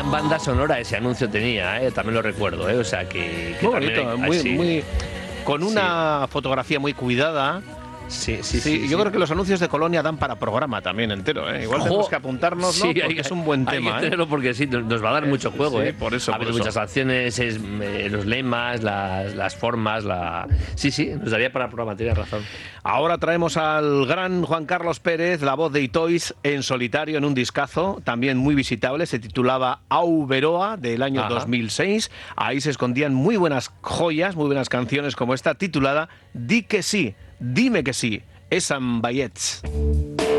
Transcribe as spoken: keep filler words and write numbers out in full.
gran banda sonora ese anuncio tenía, ¿eh? También lo recuerdo, ¿eh? O sea que... que muy también bonito, hay- muy, sí. muy, con una sí. fotografía muy cuidada. Sí, sí, sí, sí, sí. Yo sí. creo que los anuncios de Colonia dan para programa también entero, ¿eh? Igual oh, tenemos que apuntarnos, sí, ¿no? Porque hay, es un buen hay tema, que ¿eh? tenerlo porque sí, nos va a dar es, mucho juego, sí, ¿eh? Por eso, a ver, muchas acciones, es, eh, los lemas, las, las formas, la... Sí, sí, nos daría para programa, tienes razón. Ahora traemos al gran Juan Carlos Pérez, la voz de Itois, en solitario, en un discazo, también muy visitable, se titulaba Auberoa, del año Ajá. dos mil seis. Ahí se escondían muy buenas joyas, muy buenas canciones como esta, titulada Di que sí, dime que sí. Es Amballets.